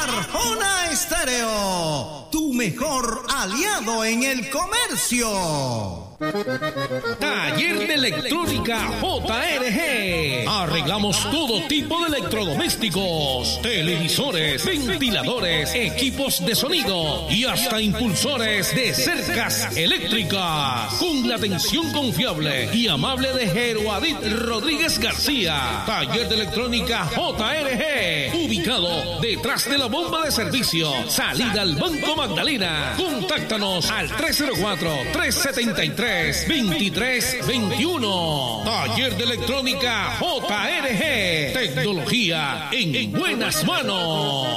Arjona Estéreo, tu mejor aliado en el comercio. Taller de Electrónica JRG. Arreglamos todo tipo de electrodomésticos, televisores, ventiladores, equipos de sonido y hasta impulsores de cercas eléctricas. Con la atención confiable y amable de Jeroadit Rodríguez García. Taller de Electrónica JRG. Ubicado detrás de la bomba de servicio. Salida al Banco Magdalena. Contáctanos al 304-373-2321. Taller de Electrónica JRG. Tecnología en buenas manos.